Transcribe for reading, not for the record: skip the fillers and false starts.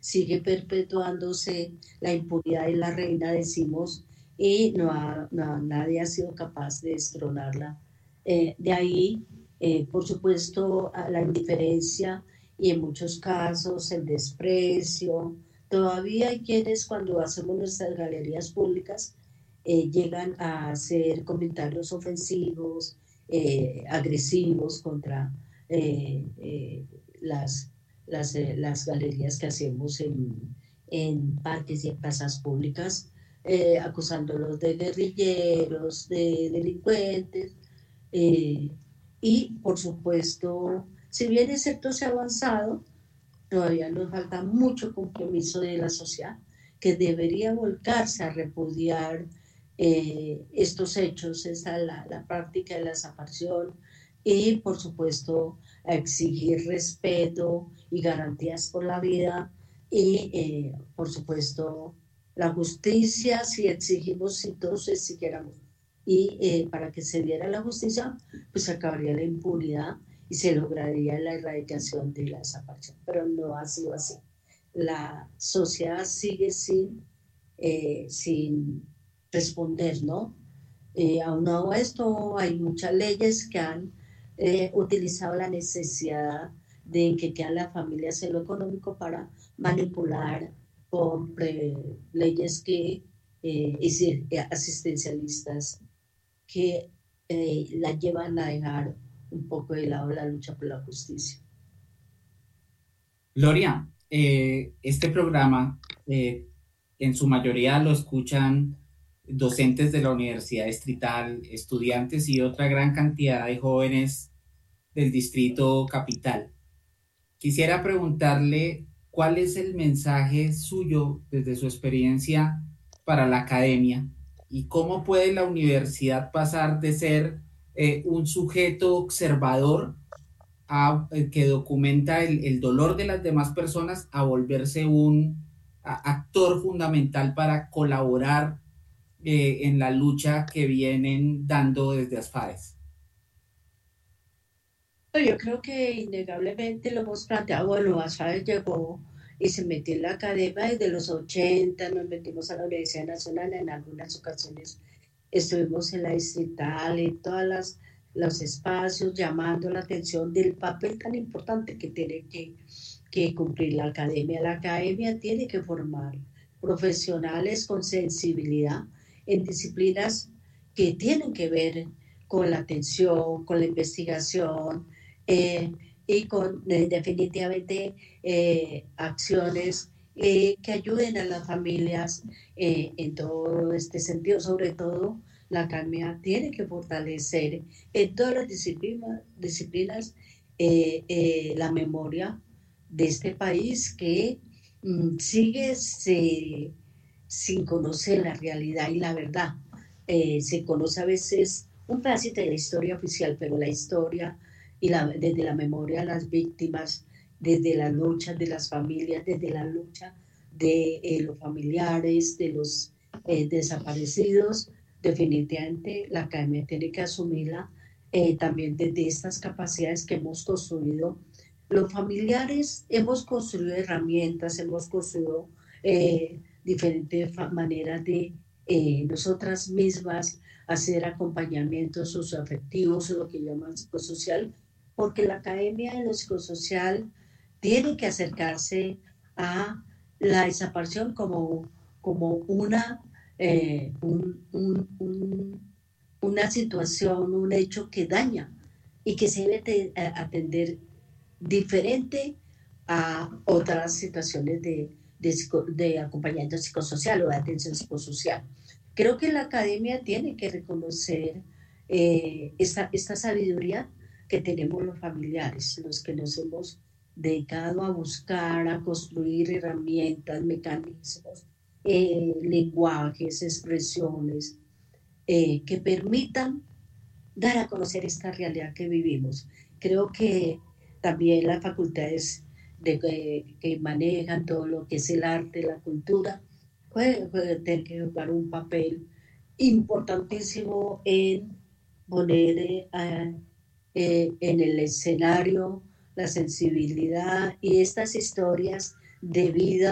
sigue perpetuándose la impunidad y la reina, decimos, y nadie ha sido capaz de destronarla. De ahí, por supuesto, a la indiferencia y en muchos casos el desprecio. Todavía hay quienes cuando hacemos nuestras galerías públicas llegan a hacer comentarios ofensivos, agresivos contra las, las galerías que hacemos en parques y en plazas públicas, acusándolos de guerrilleros, de delincuentes. eh, y, por supuesto, si bien es cierto se ha avanzado, todavía nos falta mucho compromiso de la sociedad que debería volcarse a repudiar estos hechos, la práctica de la desaparición y, por supuesto, a exigir respeto y garantías por la vida y, por supuesto, la justicia, si exigimos, si todos exigiéramos. Y para que se diera la justicia, pues acabaría la impunidad y se lograría la erradicación de la desaparición. Pero no ha sido así. La sociedad sigue sin responder, ¿no? Aunado a esto, hay muchas leyes que han utilizado la necesidad de que quedan las familias en lo económico para manipular con leyes que asistencialistas que la llevan a dejar un poco de lado la lucha por la justicia. Gloria, este programa en su mayoría lo escuchan docentes de la Universidad Distrital, estudiantes y otra gran cantidad de jóvenes del Distrito Capital. Quisiera preguntarle cuál es el mensaje suyo desde su experiencia para la academia y cómo puede la universidad pasar de ser un sujeto observador que documenta el dolor de las demás personas a volverse un actor fundamental para colaborar en la lucha que vienen dando desde ASFAES. Yo creo que innegablemente lo hemos planteado. Bueno, Azuárez llegó y se metió en la academia desde los 80, nos metimos a la Universidad Nacional, en algunas ocasiones estuvimos en la distrital, en todos los espacios, llamando la atención del papel tan importante que tiene que cumplir la academia. La academia tiene que formar profesionales con sensibilidad en disciplinas que tienen que ver con la atención, con la investigación, eh, y con definitivamente acciones que ayuden a las familias en todo este sentido. Sobre todo, la academia tiene que fortalecer en todas las disciplinas la memoria de este país que sigue sin conocer la realidad y la verdad. Se conoce a veces un pedacito de la historia oficial, pero la historia desde la memoria de las víctimas, desde la lucha de las familias, desde la lucha de los familiares, de los desaparecidos, definitivamente la academia tiene que asumirla también desde estas capacidades que hemos construido. Los familiares hemos construido herramientas, hemos construido diferentes maneras de nosotras mismas hacer acompañamientos socioafectivos, lo que llaman psicosocial, porque la academia de lo psicosocial tiene que acercarse a la desaparición como una situación, un hecho que daña y que se debe atender diferente a otras situaciones de acompañamiento psicosocial o de atención psicosocial. Creo que la academia tiene que reconocer esta sabiduría que tenemos los familiares, los que nos hemos dedicado a buscar, a construir herramientas, mecanismos, lenguajes, expresiones que permitan dar a conocer esta realidad que vivimos. Creo que también las facultades que manejan todo lo que es el arte, la cultura, pueden tener que jugar un papel importantísimo en poner en el escenario la sensibilidad y estas historias de vida